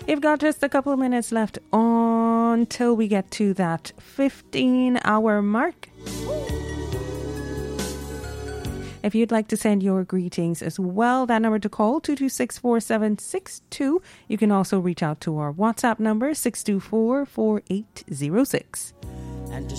You've got just a couple of minutes left until we get to that 15-hour mark. If you'd like to send your greetings as well, that number to call, 226-4762. You can also reach out to our WhatsApp number, 624-4806.